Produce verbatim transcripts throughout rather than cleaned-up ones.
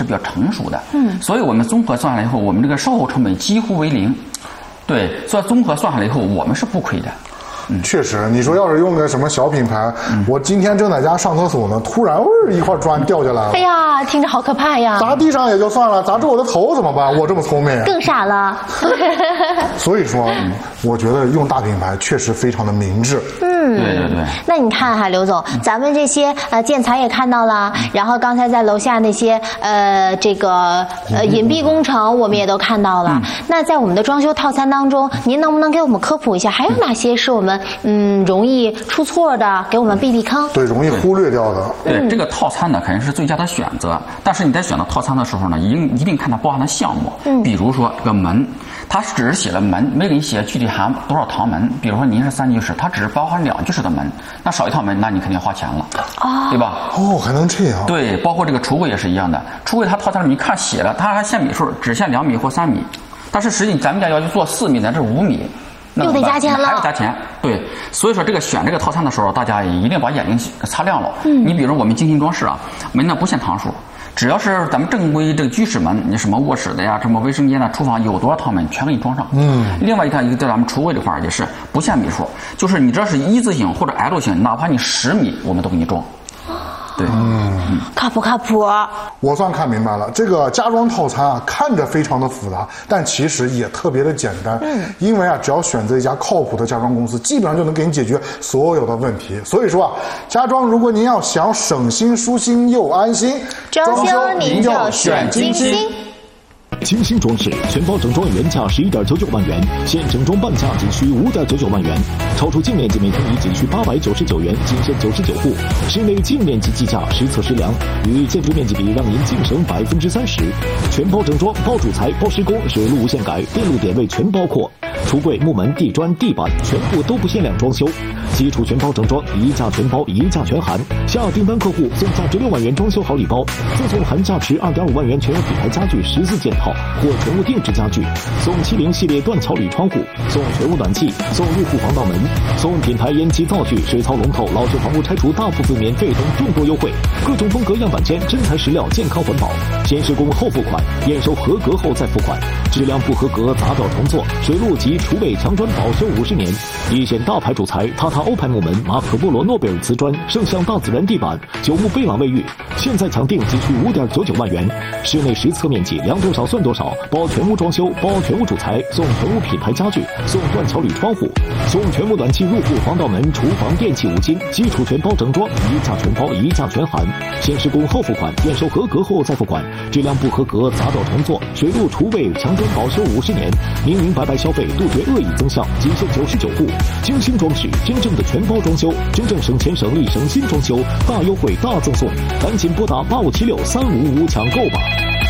是比较成熟的，嗯，所以我们综合算下来以后，我们这个售后成本几乎为零，对，所以综合算下来以后，我们是不亏的。 嗯，确实，你说要是用个什么小品牌，嗯、我今天正在家上厕所呢，突然一块砖掉下来了， 哎呀，听着好可怕呀！ 砸地上也就算了，砸住我的头怎么办？我这么聪明， 更傻了。 所以说，嗯、我觉得用大品牌确实非常的明智。 嗯， 对对对。 那你看哈，刘总，咱们这些呃建材也看到了，然后刚才在楼下那些呃这个呃隐蔽工程我们也都看到了。嗯、那在我们的装修套餐当中，您能不能给我们科普一下，还有哪些是我们嗯容易出错的，给我们避避坑？ 对，容易忽略掉的。 对，嗯、这个套餐呢肯定是最佳的选择，但是你在选择套餐的时候呢，一定一定看它包含的项目。嗯，比如说这个门，它只是写了门，没给你写具体含多少堂门。比如说您是三居室，它只是包含两居室的门，那少一套门，那你肯定要花钱了，哦，对吧？ 哦，还能这样？ 对，包括这个橱柜也是一样的，橱柜它套餐里面看写了，它还限米数，只限两米或三米，但是实际咱们家要求做四米，咱这五米。 又得加钱了， 还要加钱，对，所以说这个选这个套餐的时候，大家也一定把眼睛擦亮了。嗯，你比如说我们精心装饰啊，门呢不限堂数，只要是咱们正规这个居室门，你什么卧室的呀，什么卫生间的、厨房有多少套门，全给你装上。嗯，另外一看一个在咱们橱柜这块也是不限米数，就是你只要是一字形或者 L 型，哪怕你十米，我们都给你装。对， 嗯，靠谱靠谱。 我算看明白了，这个家装套餐啊，看着非常的复杂，但其实也特别的简单。嗯，因为啊，只要选择一家靠谱的家装公司，基本上就能给你解决所有的问题。所以说啊，家装如果您要想省心、舒心又安心， 装修您就选金星。 金星装饰全包整装原价十一点九九万元，现整装半价仅需五点九九万元，超出净面积每平米仅需八百九十九元，仅限九十九户。室内净面积计价实测实量，与建筑面积比让您净省百分之三十。全包整装，包主材，包施工，水路无限改，电路点位全包括。橱柜、木门、地砖、地板全部都不限量装修，基础全包整装，一价全包，一价全含。下订单客户送价值六万元装修好礼包，赠送含价值二点五万元全屋品牌家具十四件套或全屋定制家具，送七零系列断桥铝窗户，送全屋暖气，送入户防盗门，送品牌烟机灶具、水槽龙头、老旧房屋拆除大幅度免费等众多优惠，各种风格样板间，真材实料，健康环保，先施工后付款，验收合格后再付款，质量不合格砸掉重做，水路及厨卫墙砖保修五十年，一线大牌主材塔塔欧派木门、马可波罗诺贝尔瓷砖、圣象大自然地板、九牧贝朗卫浴，现在抢订仅需五点九九万元，室内实测面积量多少算多少，包全屋装修，包全屋主材，送全屋品牌家具，送断桥铝窗户，送全屋暖气入户防盗门、厨房电器五金，基础全包整装，一价全包，一价全含，先施工后付款，验收合格后再付款，质量不合格砸掉重做，水路厨卫墙砖保修五十年，明明白白消费，杜绝恶意增项，仅限九十九户。精心装饰，真正的全包装修，真正省钱省力省心装修，大优惠大赠送，赶紧拨打八五七六三五五五抢购吧。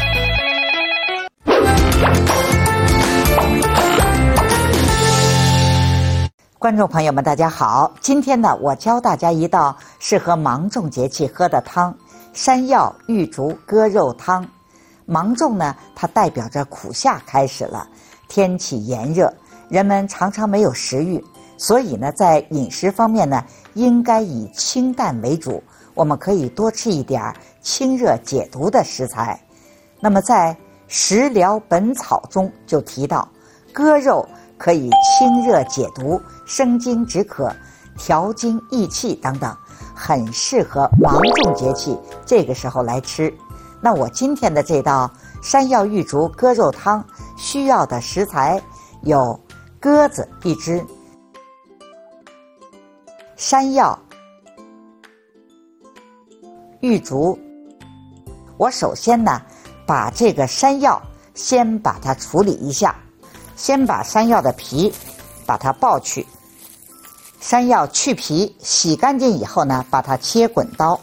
观众朋友们大家好，今天呢我教大家一道适合芒种节气喝的汤——山药玉竹鸽肉汤。芒种呢它代表着苦夏开始了，天气炎热，人们常常没有食欲，所以呢在饮食方面呢应该以清淡为主，我们可以多吃一点清热解毒的食材。那么在食疗本草中就提到，鸽肉可以清热解毒、生津止渴、调经益气等等，很适合芒种节气这个时候来吃。那我今天的这道山药玉竹鸽肉汤需要的食材有鸽子一只，山药、玉竹。我首先呢把这个山药先把它处理一下，先把山药的皮把它刨去，山药去皮洗干净以后呢，把它切滚刀，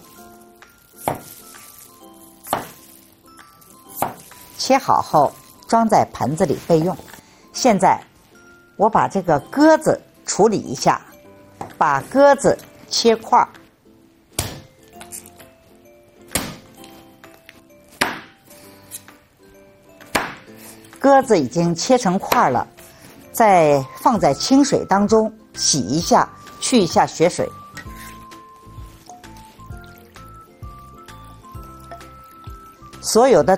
切好后装在盆子里备用。现在我把这个鸽子处理一下，把鸽子切块，鸽子已经切成块了，再放在清水当中洗一下，去一下血水。所有的